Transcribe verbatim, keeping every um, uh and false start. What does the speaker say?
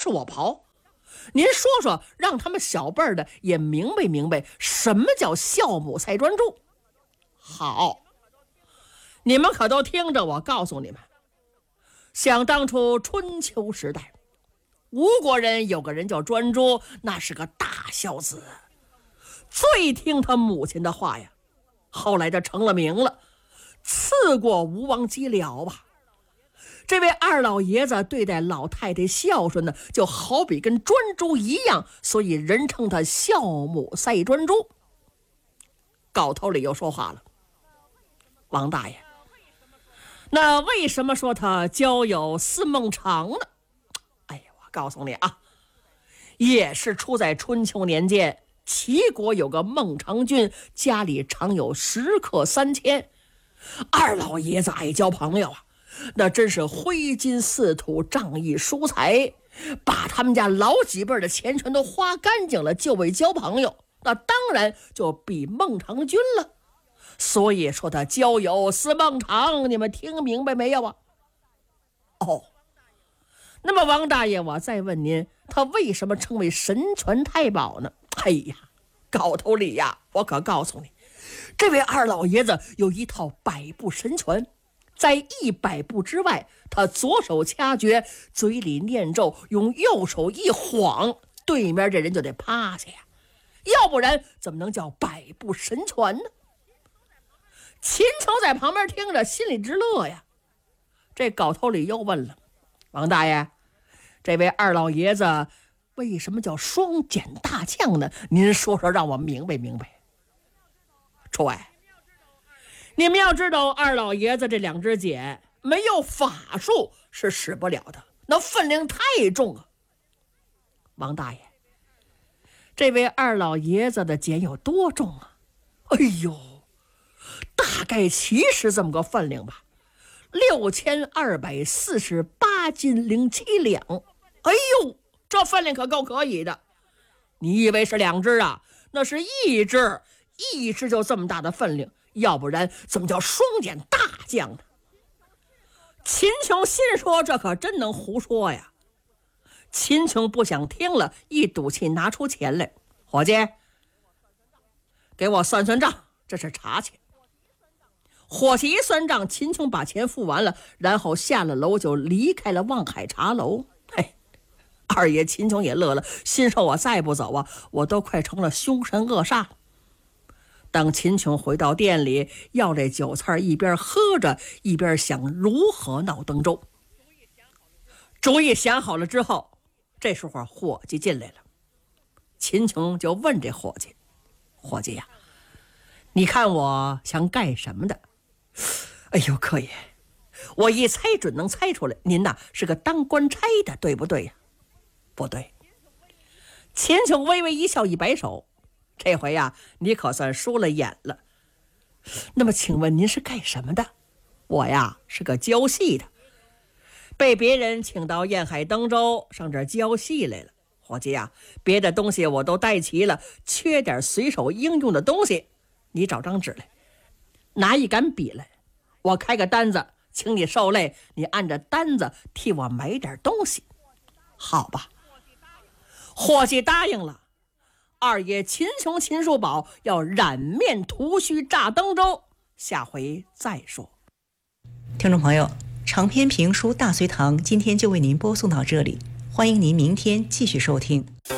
是我刨。您说说，让他们小辈儿的也明白明白什么叫孝母赛专注。好，你们可都听着，我告诉你们，想当初春秋时代，吴国人有个人叫专诸，那是个大孝子，最听他母亲的话呀。后来他成了名了，次过吴王姬僚吧。这位二老爷子对待老太太孝顺呢，就好比跟专诸一样，所以人称他孝母赛专诸。镐头里又说话了，王大爷，那为什么说他交友似孟尝呢？哎呀，我告诉你啊，也是出在春秋年间，齐国有个孟尝君，家里常有食客三千。二老爷子爱交朋友啊，那真是挥金似土，仗义疏财，把他们家老几辈的钱全都花干净了，就为交朋友，那当然就比孟尝君了。所以说他交友似孟尝，你们听明白没有啊？哦，那么王大爷，我再问您，他为什么称为神拳太保呢？哎呀，镐头里呀，我可告诉你，这位二老爷子有一套百步神拳，在一百步之外，他左手掐诀，嘴里念咒，用右手一晃，对面这人就得趴下呀，要不然怎么能叫百步神拳呢？秦琼在旁边听着，心里直乐呀。这镐头里又问了，王大爷，这位二老爷子为什么叫双锏大将呢？您说说，让我明白明白。诸位，你们要知道，二老爷子这两只锏没有法术是使不了的，那分量太重啊。王大爷，这位二老爷子的锏有多重啊？哎呦，大概其实这么个分量吧，六千二百四十八斤零七两。哎呦，这分量可够可以的。你以为是两只啊？那是一只，一只就这么大的分量，要不然怎么叫双锏大将呢？秦琼心说，这可真能胡说呀。秦琼不想听了，一赌气拿出钱来，伙计，给我算算账，这是茶钱。伙计一算账，秦琼把钱付完了，然后下了楼就离开了望海茶楼。嘿，二爷秦琼也乐了，心说我再不走啊，我都快成了凶神恶煞了。等秦琼回到店里，要这酒菜，一边喝着一边想如何闹登州。主意想好了之后，这时候伙计进来了。秦琼就问这伙计，伙计呀、啊，你看我想干什么的？哎呦，客爷，我一猜准能猜出来，您呐是个当官差的，对不对呀？不对。秦琼微微一笑，一摆手，这回呀，你可算输了眼了。那么请问您是干什么的？我呀是个教戏的，被别人请到燕海登州上这儿教戏来了。伙计呀，别的东西我都带齐了，缺点随手应用的东西，你找张纸来，拿一杆笔来，我开个单子，请你受累，你按着单子替我买点东西，好吧？伙计答应了。二爷秦琼秦叔宝要染面涂须炸登州，下回再说。 听众朋友，长篇评书《大隋唐》今天就为您播送到这里，欢迎您明天继续收听。